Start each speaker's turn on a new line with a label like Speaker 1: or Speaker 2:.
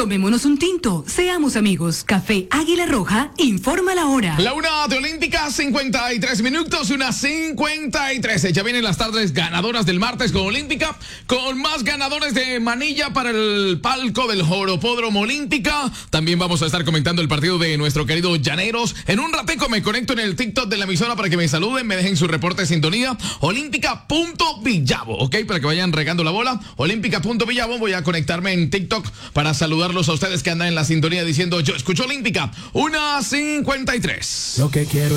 Speaker 1: Tomémonos un tinto, seamos amigos. Café Águila Roja, informa la hora.
Speaker 2: La una de Olímpica, 53 minutos, una 53. Ya vienen las tardes ganadoras del martes con Olímpica, con más ganadores de manilla para el palco del Joropódromo Olímpica. También vamos a estar comentando el partido de nuestro querido Llaneros. En un ratico me conecto en el TikTok de la emisora para que me saluden, me dejen su reporte de sintonía. Olímpica.villavo, ¿ok? Para que vayan regando la bola. Olímpica.villavo, voy a conectarme en TikTok para saludarlos a ustedes que andan en la sintonía diciendo yo escucho Olímpica, una 53.
Speaker 3: Lo que quiero